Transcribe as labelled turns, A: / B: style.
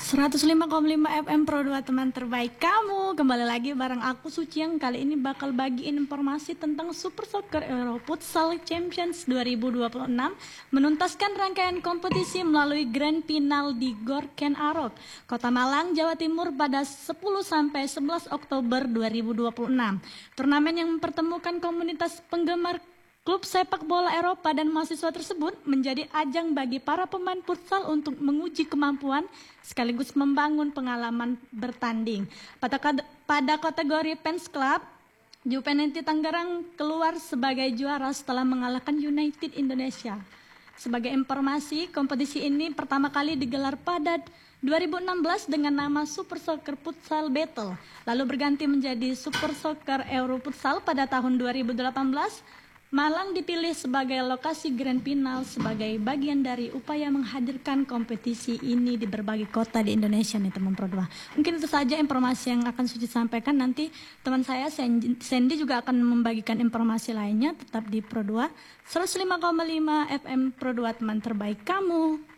A: 105,5 FM Pro 2 teman terbaik kamu. Kembali lagi bareng aku Suci yang kali ini bakal bagiin informasi tentang Super Soccer Euro Futsal Champions 2026 menuntaskan rangkaian kompetisi melalui Grand Final di Gor Ken Arok, Kota Malang, Jawa Timur pada 10-11 Oktober 2026. Turnamen yang mempertemukan komunitas penggemar klub sepak bola Eropa dan mahasiswa tersebut menjadi ajang bagi para pemain futsal untuk menguji kemampuan sekaligus membangun pengalaman bertanding. Pada kategori Fans Club, Juventus Tangerang keluar sebagai juara setelah mengalahkan United Indonesia. Sebagai informasi, kompetisi ini pertama kali digelar pada 2016 dengan nama Super Soccer Futsal Battle, lalu berganti menjadi Super Soccer Euro Futsal pada tahun 2018. Malang dipilih sebagai lokasi Grand Final sebagai bagian dari upaya menghadirkan kompetisi ini di berbagai kota di Indonesia nih teman Pro 2. Mungkin itu saja informasi yang akan Suci sampaikan. Nanti teman saya Sandy juga akan membagikan informasi lainnya. Tetap di Pro 2 105,5 FM Pro 2 teman terbaik kamu.